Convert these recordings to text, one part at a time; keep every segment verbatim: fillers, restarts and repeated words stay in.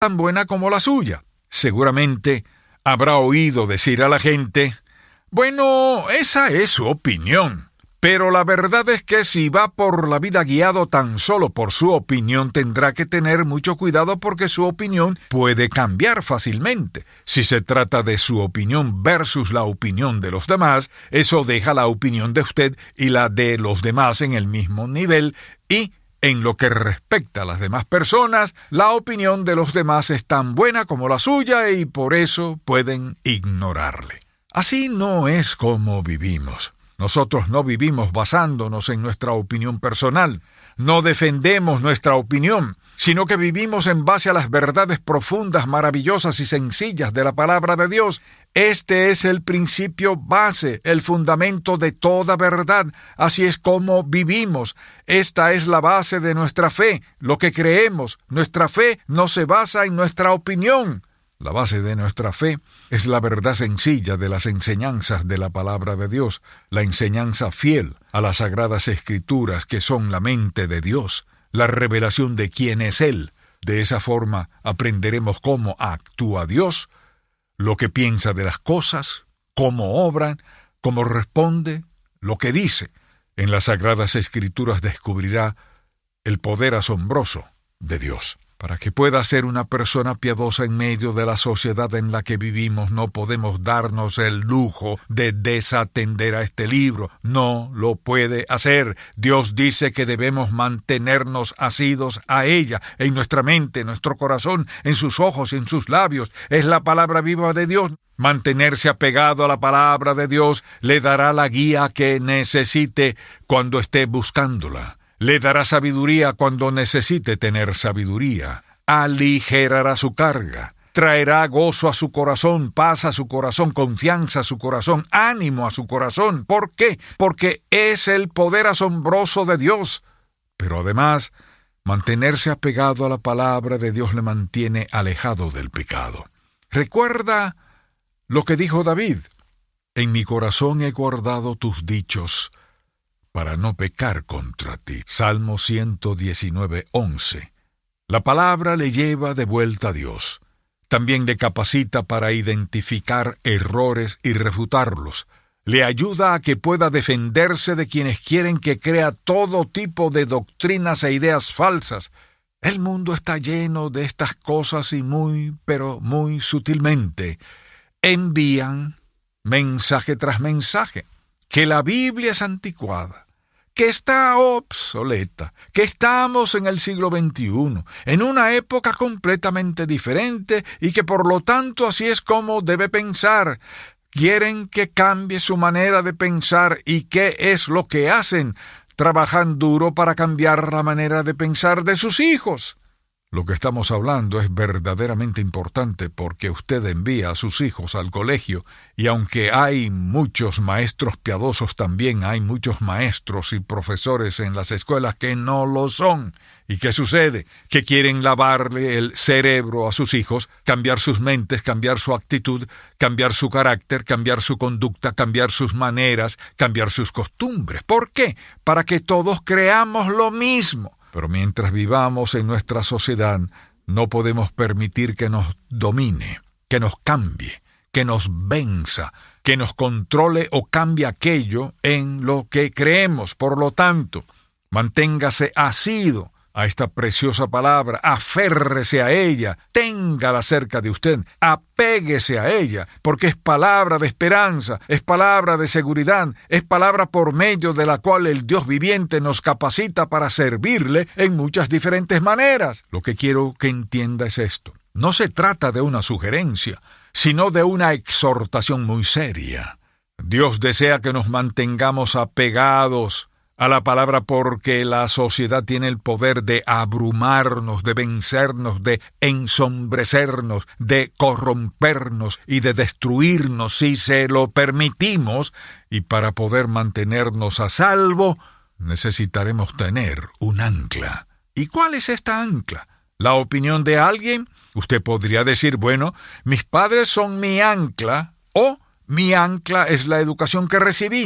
tan buena como la suya. Seguramente habrá oído decir a la gente, bueno, esa es su opinión. Pero la verdad es que si va por la vida guiado tan solo por su opinión, tendrá que tener mucho cuidado porque su opinión puede cambiar fácilmente. Si se trata de su opinión versus la opinión de los demás, eso deja la opinión de usted y la de los demás en el mismo nivel y, en lo que respecta a las demás personas, la opinión de los demás es tan buena como la suya y por eso pueden ignorarle. Así no es como vivimos. Nosotros no vivimos basándonos en nuestra opinión personal, no defendemos nuestra opinión, sino que vivimos en base a las verdades profundas, maravillosas y sencillas de la palabra de Dios. Este es el principio base, el fundamento de toda verdad. Así es como vivimos. Esta es la base de nuestra fe, lo que creemos. Nuestra fe no se basa en nuestra opinión. La base de nuestra fe es la verdad sencilla de las enseñanzas de la palabra de Dios, la enseñanza fiel a las sagradas escrituras que son la mente de Dios, la revelación de quién es Él. De esa forma aprenderemos cómo actúa Dios, lo que piensa de las cosas, cómo obran, cómo responde, lo que dice. En las sagradas escrituras descubrirá el poder asombroso de Dios. Para que pueda ser una persona piadosa en medio de la sociedad en la que vivimos, no podemos darnos el lujo de desatender a este libro. No lo puede hacer. Dios dice que debemos mantenernos asidos a ella, en nuestra mente, en nuestro corazón, en sus ojos y en sus labios. Es la palabra viva de Dios. Mantenerse apegado a la palabra de Dios le dará la guía que necesite cuando esté buscándola. Le dará sabiduría cuando necesite tener sabiduría. Aligerará su carga. Traerá gozo a su corazón, paz a su corazón, confianza a su corazón, ánimo a su corazón. ¿Por qué? Porque es el poder asombroso de Dios. Pero además, mantenerse apegado a la palabra de Dios le mantiene alejado del pecado. Recuerda lo que dijo David. En mi corazón he guardado tus dichos para no pecar contra ti. Salmo ciento diecinueve, once. La palabra le lleva de vuelta a Dios. También le capacita para identificar errores y refutarlos. Le ayuda a que pueda defenderse de quienes quieren que crea todo tipo de doctrinas e ideas falsas. El mundo está lleno de estas cosas y muy, pero muy sutilmente envían mensaje tras mensaje. Que la Biblia es anticuada, que está obsoleta, que estamos en el siglo veintiuno, en una época completamente diferente y que por lo tanto así es como debe pensar. Quieren que cambie su manera de pensar y ¿qué es lo que hacen? Trabajan duro para cambiar la manera de pensar de sus hijos. Lo que estamos hablando es verdaderamente importante porque usted envía a sus hijos al colegio y aunque hay muchos maestros piadosos, también hay muchos maestros y profesores en las escuelas que no lo son. ¿Y qué sucede? Que quieren lavarle el cerebro a sus hijos, cambiar sus mentes, cambiar su actitud, cambiar su carácter, cambiar su conducta, cambiar sus maneras, cambiar sus costumbres. ¿Por qué? Para que todos creamos lo mismo. Pero mientras vivamos en nuestra sociedad, no podemos permitir que nos domine, que nos cambie, que nos venza, que nos controle o cambie aquello en lo que creemos. Por lo tanto, manténgase asido a esta preciosa palabra, aférrese a ella, téngala cerca de usted, apéguese a ella, porque es palabra de esperanza, es palabra de seguridad, es palabra por medio de la cual el Dios viviente nos capacita para servirle en muchas diferentes maneras. Lo que quiero que entienda es esto. No se trata de una sugerencia, sino de una exhortación muy seria. Dios desea que nos mantengamos apegados a la palabra porque la sociedad tiene el poder de abrumarnos, de vencernos, de ensombrecernos, de corrompernos y de destruirnos si se lo permitimos, y para poder mantenernos a salvo necesitaremos tener un ancla. ¿Y cuál es esta ancla? ¿La opinión de alguien? Usted podría decir, bueno, mis padres son mi ancla o mi ancla es la educación que recibí.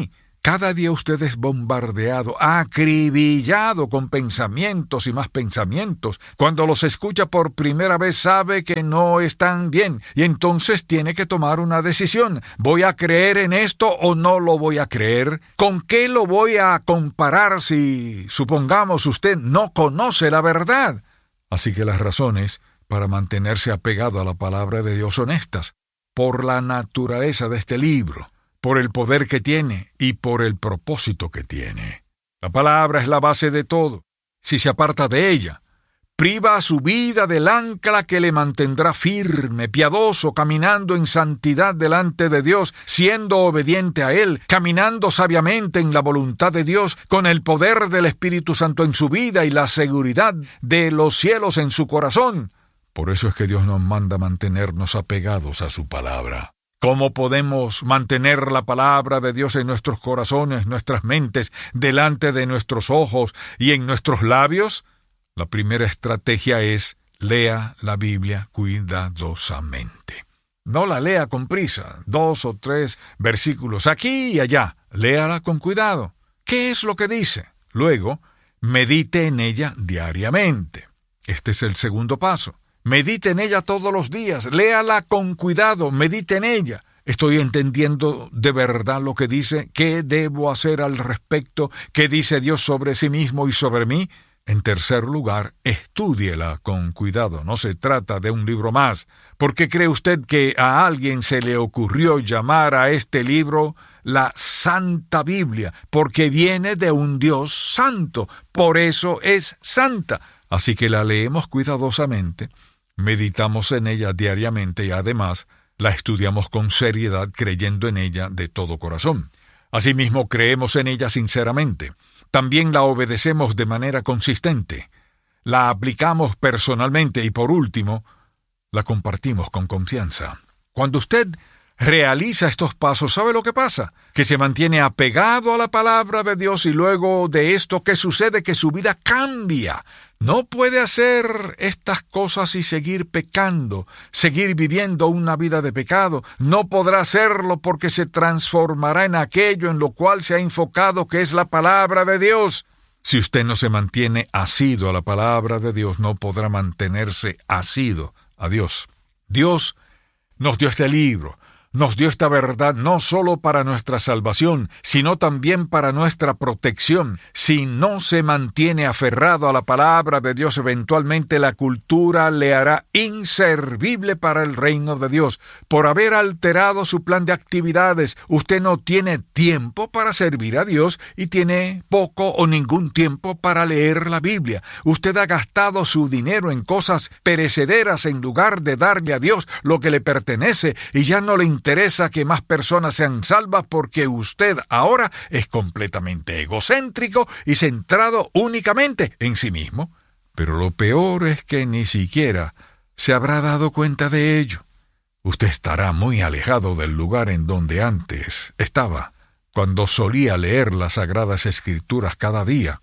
Cada día usted es bombardeado, acribillado con pensamientos y más pensamientos. Cuando los escucha por primera vez sabe que no están bien y entonces tiene que tomar una decisión. ¿Voy a creer en esto o no lo voy a creer? ¿Con qué lo voy a comparar si, supongamos, usted no conoce la verdad? Así que las razones para mantenerse apegado a la palabra de Dios son estas: por la naturaleza de este libro, por el poder que tiene y por el propósito que tiene. La palabra es la base de todo. Si se aparta de ella, priva a su vida del ancla que le mantendrá firme, piadoso, caminando en santidad delante de Dios, siendo obediente a Él, caminando sabiamente en la voluntad de Dios, con el poder del Espíritu Santo en su vida y la seguridad de los cielos en su corazón. Por eso es que Dios nos manda mantenernos apegados a su palabra. ¿Cómo podemos mantener la palabra de Dios en nuestros corazones, nuestras mentes, delante de nuestros ojos y en nuestros labios? La primera estrategia es: lea la Biblia cuidadosamente. No la lea con prisa, dos o tres versículos aquí y allá. Léala con cuidado. ¿Qué es lo que dice? Luego, medite en ella diariamente. Este es el segundo paso. Medite en ella todos los días, léala con cuidado, medite en ella. ¿Estoy entendiendo de verdad lo que dice? ¿Qué debo hacer al respecto? ¿Qué dice Dios sobre sí mismo y sobre mí? En tercer lugar, estúdiela con cuidado. No se trata de un libro más. ¿Por qué cree usted que a alguien se le ocurrió llamar a este libro la Santa Biblia? Porque viene de un Dios santo. Por eso es santa. Así que la leemos cuidadosamente, meditamos en ella diariamente y además la estudiamos con seriedad, creyendo en ella de todo corazón. Asimismo, creemos en ella sinceramente. También la obedecemos de manera consistente. La aplicamos personalmente y, por último, la compartimos con confianza. Cuando usted realiza estos pasos, ¿sabe lo que pasa? Que se mantiene apegado a la palabra de Dios y luego de esto, ¿qué sucede? Que su vida cambia. No puede hacer estas cosas y seguir pecando, seguir viviendo una vida de pecado. No podrá hacerlo porque se transformará en aquello en lo cual se ha enfocado, que es la palabra de Dios. Si usted no se mantiene asido a la palabra de Dios, no podrá mantenerse asido a Dios. Dios nos dio este libro, nos dio esta verdad no solo para nuestra salvación, sino también para nuestra protección. Si no se mantiene aferrado a la palabra de Dios, eventualmente la cultura le hará inservible para el reino de Dios. Por haber alterado su plan de actividades, usted no tiene tiempo para servir a Dios y tiene poco o ningún tiempo para leer la Biblia. Usted ha gastado su dinero en cosas perecederas en lugar de darle a Dios lo que le pertenece y ya no le interesa interesa que más personas sean salvas porque usted ahora es completamente egocéntrico y centrado únicamente en sí mismo. Pero lo peor es que ni siquiera se habrá dado cuenta de ello. Usted estará muy alejado del lugar en donde antes estaba, cuando solía leer las Sagradas Escrituras cada día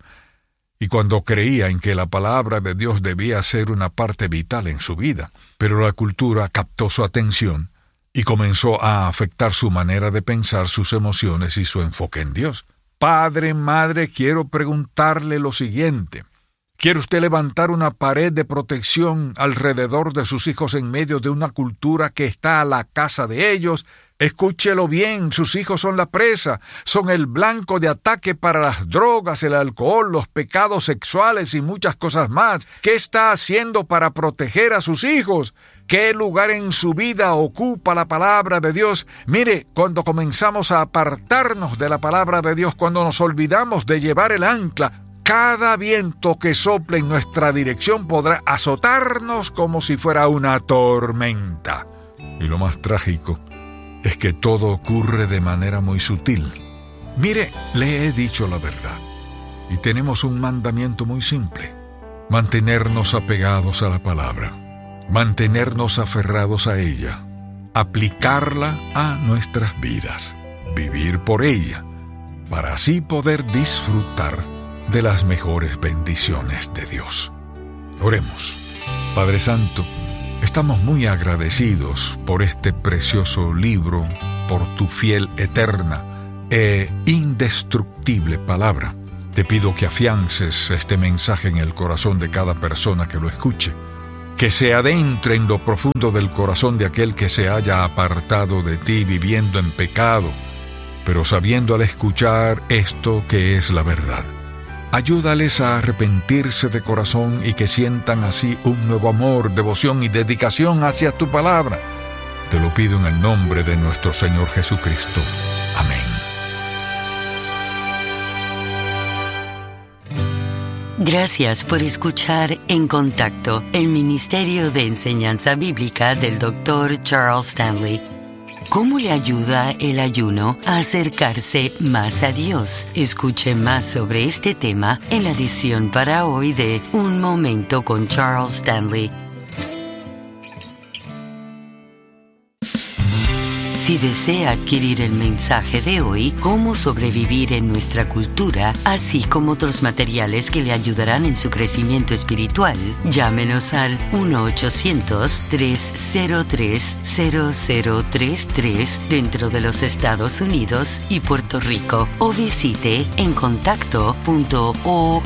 y cuando creía en que la palabra de Dios debía ser una parte vital en su vida. Pero la cultura captó su atención y comenzó a afectar su manera de pensar, sus emociones y su enfoque en Dios. Padre, madre, quiero preguntarle lo siguiente. ¿Quiere usted levantar una pared de protección alrededor de sus hijos en medio de una cultura que está a la caza de ellos? Escúchelo bien, sus hijos son la presa, son el blanco de ataque para las drogas, el alcohol, los pecados sexuales y muchas cosas más. ¿Qué está haciendo para proteger a sus hijos? ¿Qué lugar en su vida ocupa la palabra de Dios? Mire, cuando comenzamos a apartarnos de la palabra de Dios, cuando nos olvidamos de llevar el ancla, cada viento que sople en nuestra dirección podrá azotarnos como si fuera una tormenta. Y lo más trágico es que todo ocurre de manera muy sutil. Mire, le he dicho la verdad. Y tenemos un mandamiento muy simple: mantenernos apegados a la palabra, mantenernos aferrados a ella, aplicarla a nuestras vidas, vivir por ella, para así poder disfrutar de las mejores bendiciones de Dios. Oremos. Padre Santo, estamos muy agradecidos por este precioso libro, por tu fiel, eterna e indestructible palabra. Te pido que afiances este mensaje en el corazón de cada persona que lo escuche, que se adentre en lo profundo del corazón de aquel que se haya apartado de ti viviendo en pecado, pero sabiendo al escuchar esto que es la verdad. Ayúdales a arrepentirse de corazón y que sientan así un nuevo amor, devoción y dedicación hacia tu palabra. Te lo pido en el nombre de nuestro Señor Jesucristo. Amén. Gracias por escuchar En Contacto, el Ministerio de Enseñanza Bíblica del doctor Charles Stanley. ¿Cómo le ayuda el ayuno a acercarse más a Dios? Escuche más sobre este tema en la edición para hoy de Un Momento con Charles Stanley. Si desea adquirir el mensaje de hoy, Cómo sobrevivir en nuestra cultura, así como otros materiales que le ayudarán en su crecimiento espiritual, llámenos al uno ochocientos, tres cero tres, cero cero tres tres dentro de los Estados Unidos y Puerto Rico o visite en contacto punto org.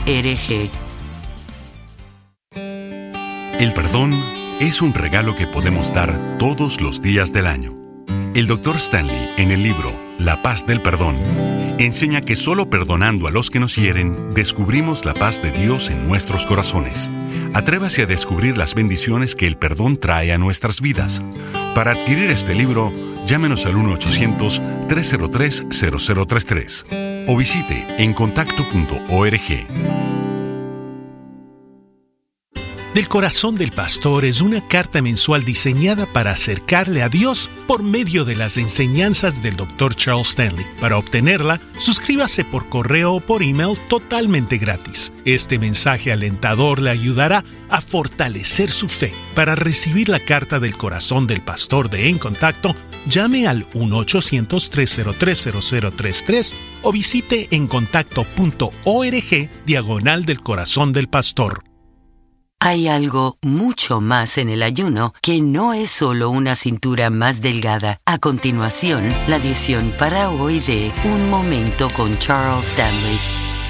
El perdón es un regalo que podemos dar todos los días del año. El doctor Stanley, en el libro La paz del perdón, enseña que solo perdonando a los que nos hieren, descubrimos la paz de Dios en nuestros corazones. Atrévase a descubrir las bendiciones que el perdón trae a nuestras vidas. Para adquirir este libro, llámenos al uno ochocientos, tres cero tres, cero cero tres tres o visite en contacto punto org. Del Corazón del Pastor es una carta mensual diseñada para acercarle a Dios por medio de las enseñanzas del doctor Charles Stanley. Para obtenerla, suscríbase por correo o por email totalmente gratis. Este mensaje alentador le ayudará a fortalecer su fe. Para recibir la carta del Corazón del Pastor de En Contacto, llame al uno ochocientos, tres cero tres, cero cero tres tres o visite en contacto punto org diagonal del Corazón del Pastor. Hay algo mucho más en el ayuno que no es solo una cintura más delgada. A continuación, la edición para hoy de Un Momento con Charles Stanley.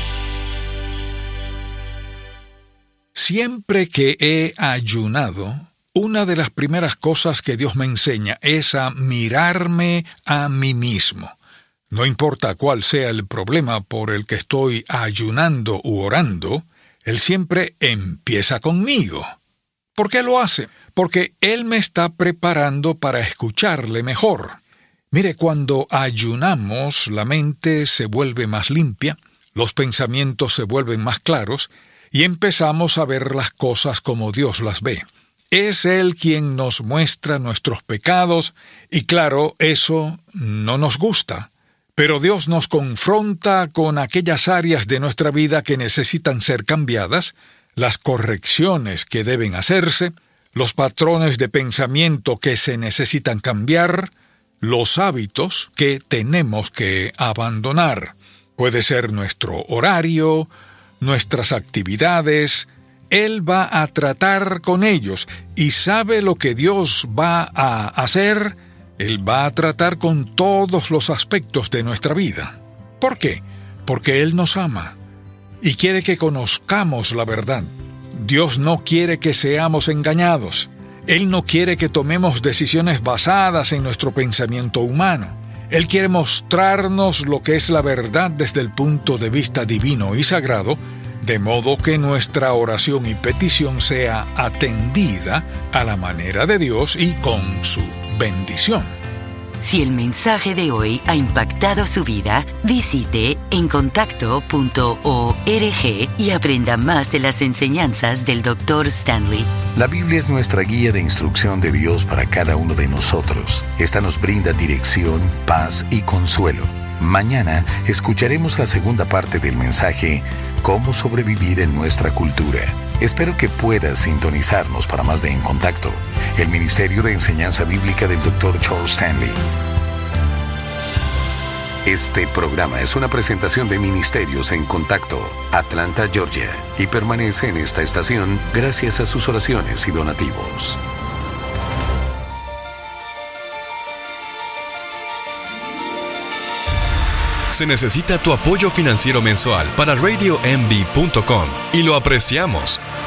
Siempre que he ayunado, una de las primeras cosas que Dios me enseña es a mirarme a mí mismo. No importa cuál sea el problema por el que estoy ayunando u orando, Él siempre empieza conmigo. ¿Por qué lo hace? Porque Él me está preparando para escucharle mejor. Mire, cuando ayunamos, la mente se vuelve más limpia, los pensamientos se vuelven más claros y empezamos a ver las cosas como Dios las ve. Es Él quien nos muestra nuestros pecados y claro, eso no nos gusta. Pero Dios nos confronta con aquellas áreas de nuestra vida que necesitan ser cambiadas, las correcciones que deben hacerse, los patrones de pensamiento que se necesitan cambiar, los hábitos que tenemos que abandonar. Puede ser nuestro horario, nuestras actividades. Él va a tratar con ellos y sabe lo que Dios va a hacer. Él va a tratar con todos los aspectos de nuestra vida. ¿Por qué? Porque Él nos ama y quiere que conozcamos la verdad. Dios no quiere que seamos engañados. Él no quiere que tomemos decisiones basadas en nuestro pensamiento humano. Él quiere mostrarnos lo que es la verdad desde el punto de vista divino y sagrado, de modo que nuestra oración y petición sea atendida a la manera de Dios y con su bendición. Si el mensaje de hoy ha impactado su vida, visite en contacto punto org y aprenda más de las enseñanzas del doctor Stanley. La Biblia es nuestra guía de instrucción de Dios para cada uno de nosotros. Esta nos brinda dirección, paz y consuelo. Mañana escucharemos la segunda parte del mensaje Cómo sobrevivir en nuestra cultura. Espero que puedas sintonizarnos para más de En Contacto, el Ministerio de Enseñanza Bíblica del doctor Charles Stanley. Este programa es una presentación de Ministerios en Contacto, Atlanta, Georgia, y permanece en esta estación gracias a sus oraciones y donativos. Se necesita tu apoyo financiero mensual para radio m b punto com y lo apreciamos.